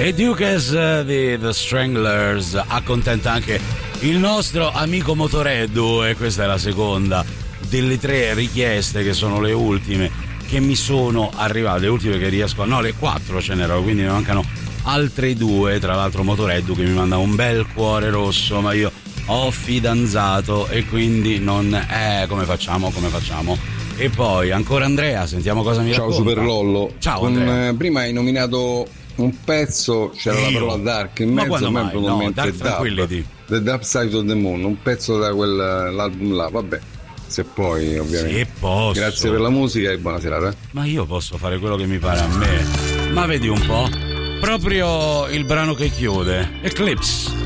E Dukes di The Stranglers accontenta anche il nostro amico Motoreddu, e questa è la seconda delle 3 richieste, che sono le ultime che mi sono arrivate, le ultime che riesco a... no, le 4 ce n'erano, quindi ne mancano altre 2. Tra l'altro Motoreddu che mi manda un bel cuore rosso, ma io ho fidanzato e quindi non... come facciamo? E poi ancora Andrea, sentiamo cosa mi racconta. Ciao Super Lollo. Ciao Andrea. Prima hai nominato un pezzo, c'era la parola dark in mezzo, ma no, Dark Tranquillity, The Dark Side of the Moon, un pezzo da quell'album là, vabbè, se poi ovviamente. Se posso. Grazie per la musica e buona serata. Ma io posso fare quello che mi pare a me. Ma vedi un po', proprio il brano che chiude, Eclipse.